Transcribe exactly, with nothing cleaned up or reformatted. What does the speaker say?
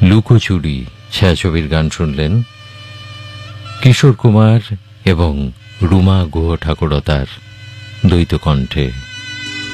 লুকোচুরি ছায়াছবির গান শুনলেন কিশোর কুমার এবং রুমা গুহ ঠাকুরতার দ্বৈত কণ্ঠে।